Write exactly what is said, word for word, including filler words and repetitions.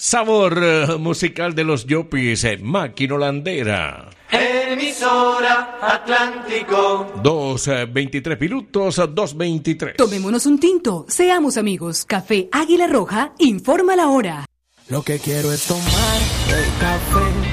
Sabor uh, musical de los Yopis, eh, Máquina Holandera. Emisora Atlántico. Dos, eh, veintitrés minutos, dos veintitrés. Tomémonos un tinto, seamos amigos. Café Águila Roja informa la hora. Lo que quiero es tomar el café